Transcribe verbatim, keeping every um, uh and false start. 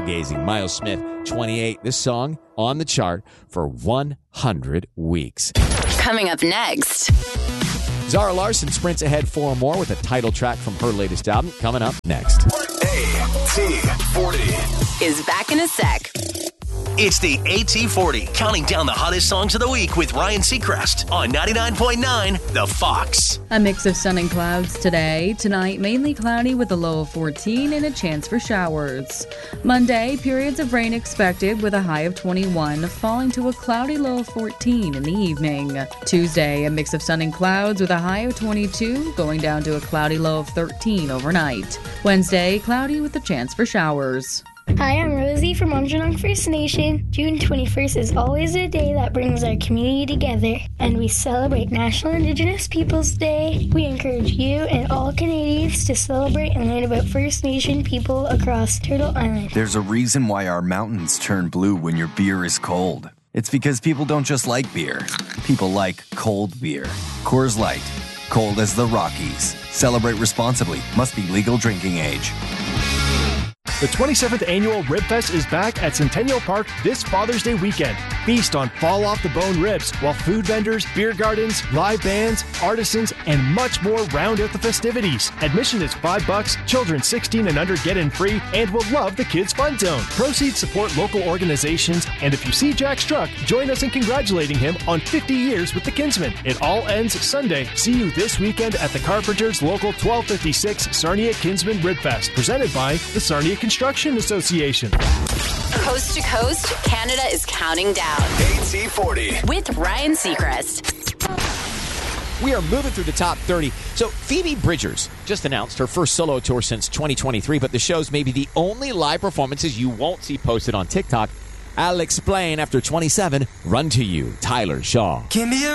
Gazing. Miles Smith, twenty-eight. This song on the chart for one hundred weeks. Coming up next. Zara Larsson sprints ahead four more with a title track from her latest album. Coming up next. A T forty is back in a sec. It's the A T forty, counting down the hottest songs of the week with Ryan Seacrest on ninety-nine point nine The Fox. A mix of sun and clouds today. Tonight, mainly cloudy with a low of fourteen and a chance for showers. Monday, periods of rain expected with a high of twenty-one, falling to a cloudy low of fourteen in the evening. Tuesday, a mix of sun and clouds with a high of twenty-two, going down to a cloudy low of thirteen overnight. Wednesday, cloudy with a chance for showers. Hi, I'm Rosie from Monjanong First Nation. June twenty-first is always a day that brings our community together, and we celebrate National Indigenous Peoples Day. We encourage you and all Canadians to celebrate and learn about First Nation people across Turtle Island. There's a reason why our mountains turn blue when your beer is cold. It's because people don't just like beer. People like cold beer. Coors Light, cold as the Rockies. Celebrate responsibly. Must be legal drinking age. The twenty-seventh Annual Rib Fest is back at Centennial Park this Father's Day weekend. Feast on fall-off-the-bone ribs, while food vendors, beer gardens, live bands, artisans, and much more round out the festivities. Admission is five bucks, children sixteen and under get in free, and will love the Kids Fun Zone. Proceeds support local organizations, and if you see Jack Struck, join us in congratulating him on fifty years with the Kinsmen. It all ends Sunday. See you this weekend at the Carpenters Local twelve fifty-six Sarnia Kinsmen Rib Fest, presented by the Sarnia Construction Association. Coast to coast, Canada is counting down. A T forty with Ryan Seacrest. We are moving through the top thirty. So Phoebe Bridgers just announced her first solo tour since twenty twenty-three, but the shows may be the only live performances you won't see posted on TikTok. I'll explain after twenty-seven. Run to You, Tyler Shaw. Give me a